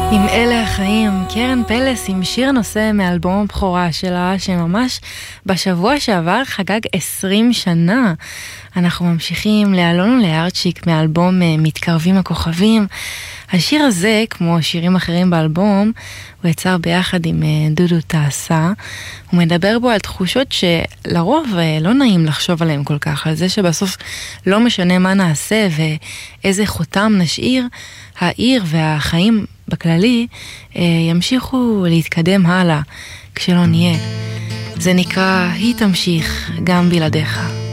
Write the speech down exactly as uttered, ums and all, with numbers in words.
עם אלה החיים, קרן פלס עם שיר נושא מאלבום הבכורה שלה, שממש בשבוע שעבר חגג עשרים שנה. אנחנו ממשיכים לאלון ולארצ'יק מאלבום מתקרבים הכוכבים. השיר הזה, כמו שירים אחרים באלבום, הוא יצר ביחד עם דודו תעשה. הוא מדבר בו על תחושות שלרוב לא נעים לחשוב עליהם כל כך, על זה שבסוף לא משנה מה נעשה ואיזה חותם נשאיר, העיר והחיים בכללי ימשיכו להתקדם הלאה כשלא נהיה. זה נקרא היא תמשיך גם בלעדיך.